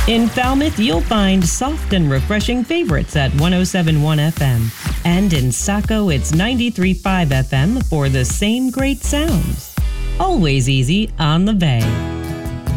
In Falmouth, you'll find soft and refreshing favorites at 107.1 FM. And in Saco, it's 93.5 FM for the same great sounds. Always easy on the bay.